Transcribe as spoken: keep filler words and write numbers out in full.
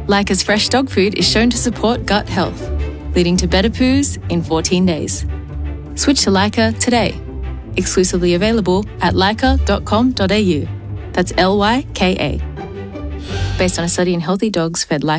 Lyca's fresh dog food is shown to support gut health, leading to better poos in fourteen days. Switch to Lyca today. Exclusively available at lyca dot com dot a u. That's L Y K A. Based on a study in healthy dogs fed Lyca